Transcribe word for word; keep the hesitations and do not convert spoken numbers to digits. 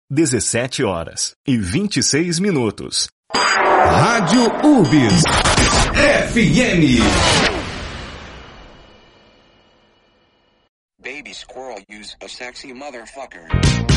dezessete horas e vinte e seis minutos. Rádio Urbis F M. Baby squirrel, use a sexy motherfucker.